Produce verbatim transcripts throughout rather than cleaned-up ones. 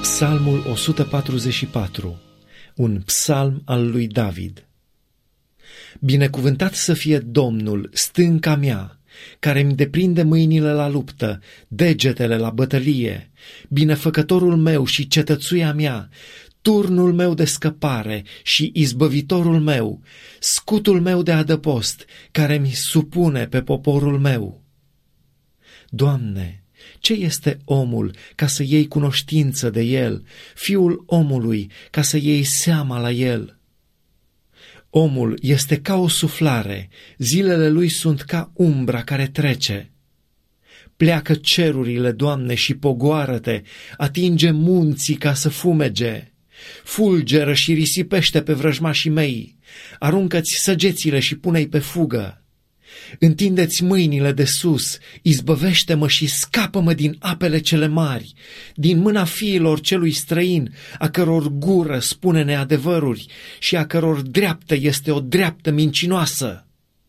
Psalmul o sută patruzeci și patru, un psalm al lui David. Binecuvântat să fie Domnul, stânca mea, care îmi deprinde mâinile la luptă, degetele la bătălie, binefăcătorul meu și cetățuia mea, turnul meu de scăpare și izbăvitorul meu, scutul meu de adăpost, care mi supune pe poporul meu. Doamne, ce este omul ca să iei cunoștință de el, fiul omului ca să iei seama la el? Omul este ca o suflare, zilele lui sunt ca umbra care trece. Pleacă cerurile, Doamne, și pogoară-te, atinge munții ca să fumege. Fulgeră și risipește pe vrăjmașii mei, aruncă-ți săgețile și pune-i pe fugă. Întinde-ți mâinile de sus, izbăvește-mă și scapă-mă din apele cele mari, din mâna fiilor celui străin, a căror gură spune neadevăruri și a căror dreaptă este o dreaptă mincinoasă.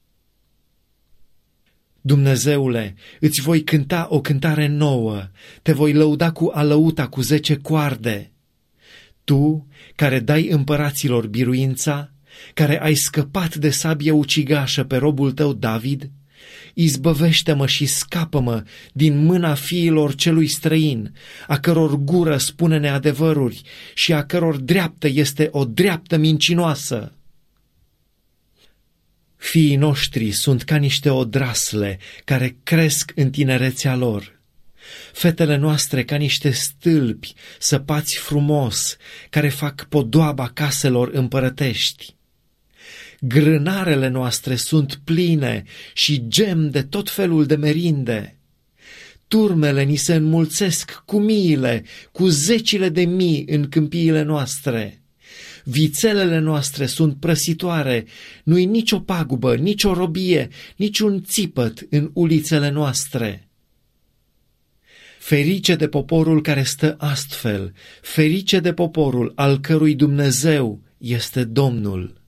Dumnezeule, îți voi cânta o cântare nouă, te voi lăuda cu alăuta cu zece coarde. Tu, care dai împăraților biruința, care ai scăpat de sabie ucigașă pe robul tău David, izbăvește-mă și scapă-mă din mâna fiilor celui străin, a căror gură spune neadevăruri și a căror dreaptă este o dreaptă mincinoasă. Fiii noștri sunt ca niște odrasle care cresc în tinerețea lor. Fetele noastre ca niște stâlpi săpați frumos, care fac podoaba caselor împărătești. Grânarele noastre sunt pline și gem de tot felul de merinde. Turmele ni se înmulțesc cu miile, cu zecile de mii în câmpiile noastre. Vițelele noastre sunt prăsitoare, nu-i nicio pagubă, nicio robie, niciun țipăt în ulițele noastre. Ferice de poporul care stă astfel, ferice de poporul al cărui Dumnezeu este Domnul.